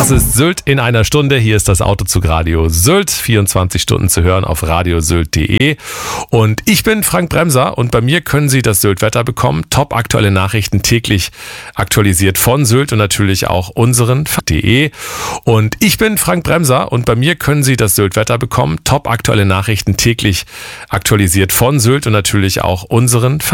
Das ist Sylt in einer Stunde. Hier ist das Autozug Radio Sylt. 24 Stunden zu hören auf radiosylt.de. Und ich bin Frank Bremser und bei mir können Sie das Sylt-Wetter bekommen. Top aktuelle Nachrichten täglich aktualisiert von Sylt und natürlich auch unseren .de. Und ich bin Frank Bremser und bei mir können Sie das Sylt-Wetter bekommen. Top aktuelle Nachrichten täglich aktualisiert von Sylt und natürlich auch unseren